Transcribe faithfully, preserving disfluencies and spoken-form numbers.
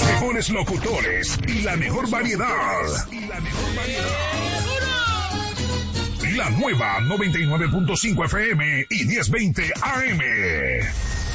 mejores locutores y la mejor variedad. Y la mejor variedad. La nueva noventa y nueve punto cinco F M y diez veinte A M.